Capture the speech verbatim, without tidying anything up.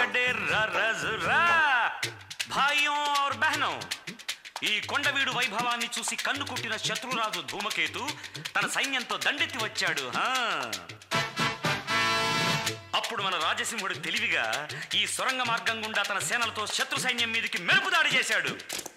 बड़े रजरा भाइयों और बहनों ఈ కొండవీడు వైభవాన్ని చూసి కన్ను కుట్టిన శత్రురాజు ధూమకేతు తన సైన్యంతో దండెత్తి వచ్చాడు. అప్పుడు మన రాజసింహుడు తెలివిగా ఈ సొరంగ మార్గం గుండా తన సేనలతో శత్రు సైన్యం మీదకి మెరుపు దాడి చేశాడు.